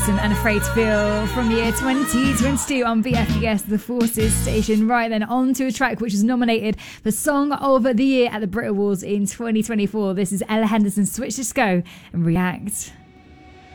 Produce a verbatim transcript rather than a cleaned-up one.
And Afraid to Feel from year twenty twenty-two on B F B S, the Forces station. Right then, on to a track which was nominated for Song of the Year at the Brit Awards in twenty twenty-four. This is Ella Henderson, Switch Disco and React.